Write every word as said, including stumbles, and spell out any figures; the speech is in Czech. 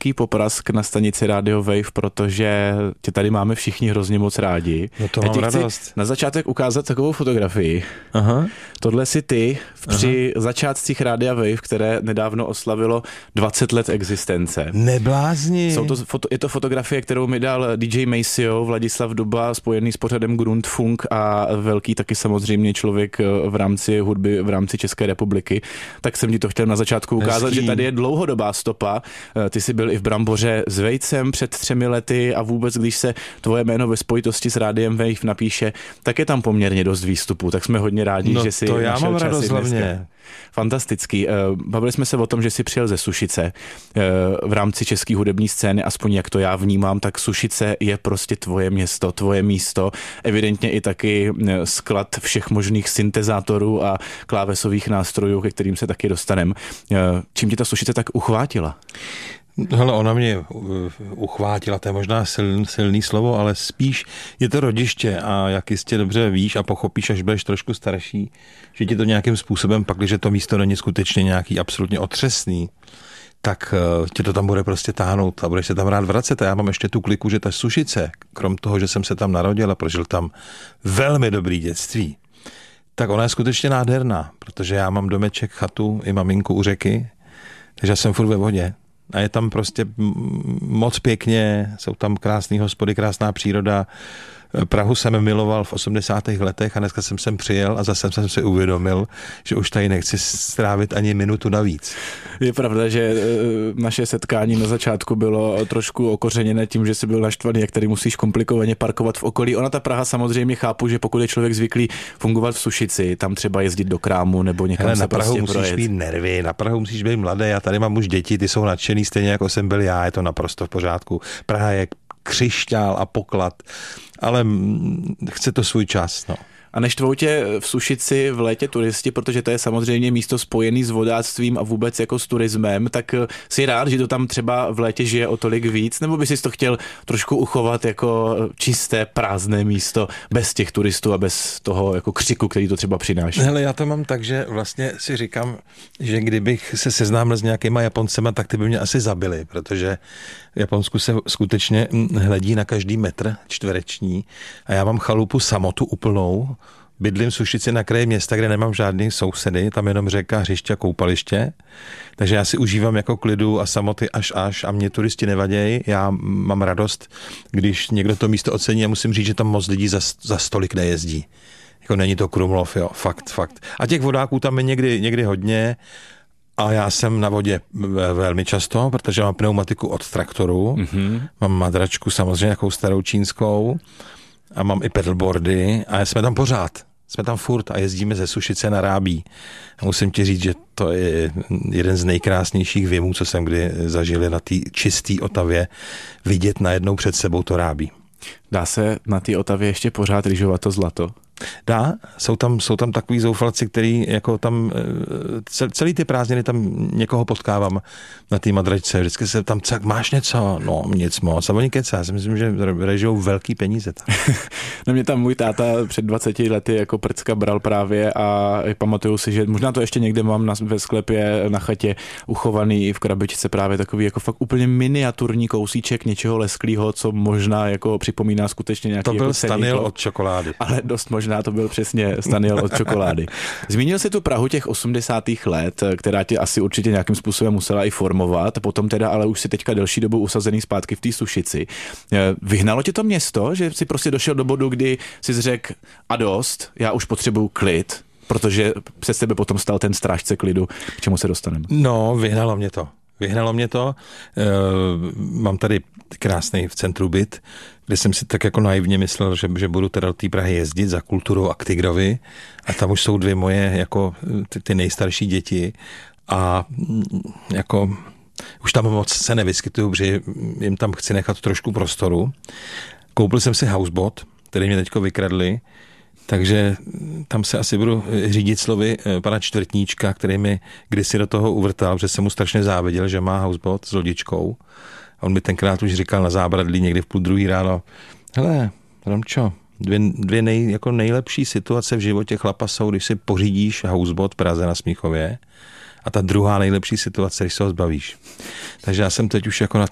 veliký poprask na stanici Radio Wave, protože tě tady máme všichni hrozně moc rádi. No to Já mám ti chci radost. na začátek ukázat takovou fotografii. Aha. Tohle si ty při Aha. začátcích Rádia Wave, které nedávno oslavilo dvacet let existence. Neblázni. Jsou to, foto, je to fotografie, kterou mi dal D J Maceo, Vladislav Duba, spojený s pořadem Grundfunk a velký taky samozřejmě člověk v rámci hudby, v rámci České republiky. Tak jsem ti to chtěl na začátku ukázat, Hezký. že tady je dlouhodobá stopa. Ty jsi byl i v Bramboře s Vejcem před třemi lety a vůbec, když se tvoje jméno ve spojitosti s Rádiem Wave napíše, tak je tam poměrně dost výstupů. Tak jsme hodně rádi, no že si to já našel mám čas radost i dneska. hlavně. Fantastický. Bavili jsme se o tom, že jsi přijel ze Sušice v rámci české hudební scény, aspoň jak to já vnímám, tak Sušice je prostě tvoje město, tvoje místo. Evidentně i taky sklad všech možných syntezátorů a klávesových nástrojů, ke kterým se taky dostaneme. Čím tě ta Sušice tak uchvátila? Hele, ona mě uchvátila, to je možná silný, silný slovo, ale spíš je to rodiště a jak jistě dobře víš a pochopíš, až budeš trošku starší, že ti to nějakým způsobem, pak, když to místo není skutečně nějaký absolutně otřesný, tak tě to tam bude prostě táhnout a budeš se tam rád vracet. A já mám ještě tu kliku, že ta Sušice, krom toho, že jsem se tam narodil a prožil tam velmi dobrý dětství, tak ona je skutečně nádherná, protože já mám domeček, chatu i maminku u řeky, takže já jsem furt ve vodě. A je tam prostě moc pěkně, jsou tam krásné hospody, krásná příroda. Prahu jsem miloval v osmdesátých letech a dneska jsem sem přijel a zase jsem si uvědomil, že už tady nechci strávit ani minutu navíc. Je pravda, že naše setkání na začátku bylo trošku okořeněné tím, že jsi byl naštvaný, jak tady musíš komplikovaně parkovat v okolí. Ona ta Praha samozřejmě chápu, že pokud je člověk zvyklý fungovat v Sušici, tam třeba jezdit do krámu nebo někam Hele, se na Prahu prostě musíš projet. mít nervy, na Prahu musíš být mladý, já tady mám už děti, ty jsou nadšený stejně jako jsem byl já, je to naprosto v pořádku. Praha je křišťál a poklad, ale chce to svůj čas, no. A neštvou tě v Sušici v létě turisti, protože to je samozřejmě místo spojený s vodáctvím a vůbec jako s turismem, tak jsi rád, že to tam třeba v létě žije o tolik víc, nebo by si to chtěl trošku uchovat jako čisté, prázdné místo, bez těch turistů a bez toho jako křiku, který to třeba přináší? Hele, já to mám tak, že vlastně si říkám, že kdybych se seznámil s nějakýma Japoncema, tak ty by mě asi zabili, protože v Japonsku se skutečně hledí na každý metr čtvereční a já mám chalupu samotu úplnou. Bydlím v Sušici na kraji města, kde nemám žádný sousedy, tam jenom řeka, hřiště a koupaliště, takže já si užívám jako klidu a samoty až až a mě turisti nevadějí. Já mám radost, když někdo to místo ocení a musím říct, že tam moc lidí za, za stolik nejezdí. Jako není to Krumlov, jo, fakt, fakt. A těch vodáků tam je někdy, někdy hodně a já jsem na vodě velmi často, protože mám pneumatiku od traktoru, mm-hmm. mám madračku samozřejmě nějakou starou čínskou a mám i pedalboardy a jsme tam pořád. Jsme tam furt a jezdíme ze Sušice na Rábí. A musím ti říct, že to je jeden z nejkrásnějších věmů, co jsem kdy zažil na té čisté Otavě, vidět najednou před sebou to Rábí. Dá se na té Otavě ještě pořád rýžovat to zlato? Dá, jsou tam, jsou tam takový zoufalci, který jako tam, celý ty prázdniny tam někoho potkávám na té madračce, vždycky se tam, máš něco? No, nic moc. A oni kecá, já si myslím, že režijou velký peníze tam. No mě tam můj táta před dvaceti lety jako prcka bral právě a pamatuju si, že možná to ještě někde mám na, ve sklepě na chatě uchovaný v krabičce právě takový jako fakt úplně miniaturní kousíček něčeho lesklýho, co možná jako připomíná skutečně nějaký to byl jako Staniel od čokolády. Ale dost možná to byl přesně Staniel od čokolády. Zmínil jsi tu Prahu těch osmdesátých let, která tě asi určitě nějakým způsobem musela i formovat, potom teda ale už si teďka delší dobu usazený zpátky v té Sušici. Vyhnalo tě to město, že jsi prostě došel do bodu, kdy jsi řekl a dost, já už potřebuju klid, protože přes tebe potom stal ten strážce klidu, k čemu se dostaneme. No, vyhnalo mě to. Vyhnalo mě to. E, mám tady krásný v centru byt, kde jsem si tak jako naivně myslel, že, že budu teda do té Prahy jezdit za kulturou a k Tigrovi a tam už jsou dvě moje jako ty, ty nejstarší děti a jako už tam moc se nevyskytuju, protože jim tam chci nechat trošku prostoru. Koupil jsem si houseboat, který mě teďko vykradli, takže tam se asi budu řídit slovy pana Čtvrtníčka, který mi kdysi do toho uvrtal, protože jsem mu strašně záviděl, že má houseboat s lodičkou. A on mi tenkrát už říkal na zábradlí někdy v půl druhý ráno, hele, Romčo, dvě, dvě nej, jako nejlepší situace v životě chlapa jsou, když si pořídíš houseboat v Praze na Smíchově a ta druhá nejlepší situace, když se ho zbavíš. Takže já jsem teď už jako na